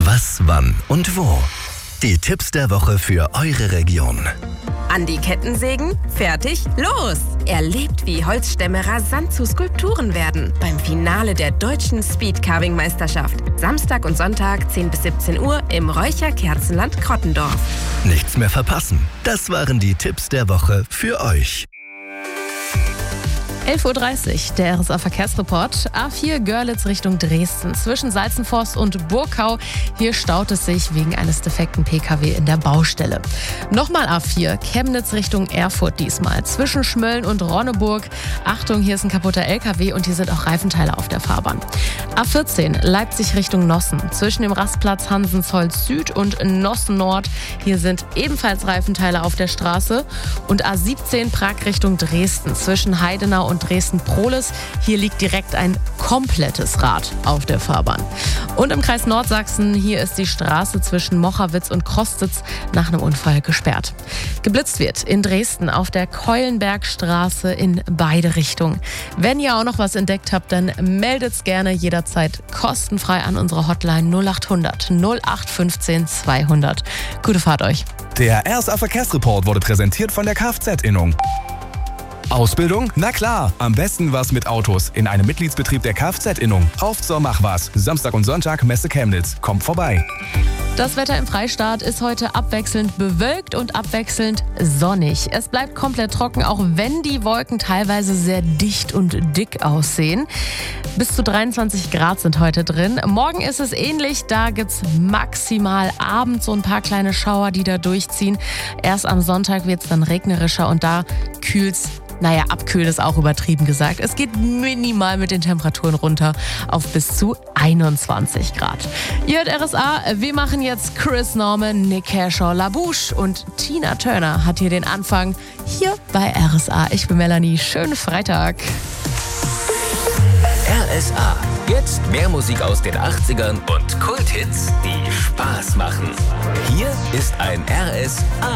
Was, wann und wo. Die Tipps der Woche für eure Region. An die Kettensägen? Fertig? Los! Erlebt, wie Holzstämme rasant zu Skulpturen werden. Beim Finale der deutschen Speedcarving-Meisterschaft. Samstag und Sonntag 10 bis 17 Uhr im Räucher-Kerzenland Krottendorf. Nichts mehr verpassen. Das waren die Tipps der Woche für euch. 11.30 Uhr, der RSA-Verkehrsreport. A4 Görlitz Richtung Dresden. Zwischen Salzenforst und Burkau. Hier staut es sich wegen eines defekten PKW in der Baustelle. Nochmal A4 Chemnitz Richtung Erfurt diesmal. Zwischen Schmölln und Ronneburg. Achtung, hier ist ein kaputter LKW und hier sind auch Reifenteile auf der Fahrbahn. A14 Leipzig Richtung Nossen. Zwischen dem Rastplatz Hansensholz Süd und Nossen Nord. Hier sind ebenfalls Reifenteile auf der Straße. Und A17 Prag Richtung Dresden. Zwischen Heidenau und Dresden-Prohlis. Hier liegt direkt ein komplettes Rad auf der Fahrbahn. Und im Kreis Nordsachsen, hier ist die Straße zwischen Mochawitz und Krostitz nach einem Unfall gesperrt. Geblitzt wird in Dresden auf der Keulenbergstraße in beide Richtungen. Wenn ihr auch noch was entdeckt habt, dann meldet's gerne jederzeit kostenfrei an unsere Hotline 0800 0815 200. Gute Fahrt euch. Der RSA Verkehrsreport wurde präsentiert von der Kfz-Innung. Ausbildung? Na klar, am besten was mit Autos in einem Mitgliedsbetrieb der Kfz-Innung. Auf zur Machwas. Samstag und Sonntag Messe Chemnitz. Kommt vorbei. Das Wetter im Freistaat ist heute abwechselnd bewölkt und abwechselnd sonnig. Es bleibt komplett trocken, auch wenn die Wolken teilweise sehr dicht und dick aussehen. Bis zu 23 Grad sind heute drin. Morgen ist es ähnlich, da gibt's maximal abends so ein paar kleine Schauer, die da durchziehen. Erst am Sonntag wird's dann regnerischer und da kühlt's. Naja, abkühlen ist auch übertrieben gesagt. Es geht minimal mit den Temperaturen runter auf bis zu 21 Grad. Ihr hört RSA, wir machen jetzt Chris Norman, Nick Kershaw, LaBouche und Tina Turner hat hier den Anfang hier bei RSA. Ich bin Melanie, schönen Freitag. RSA, jetzt mehr Musik aus den 80ern und Kulthits, die Spaß machen. Hier ist ein RSA.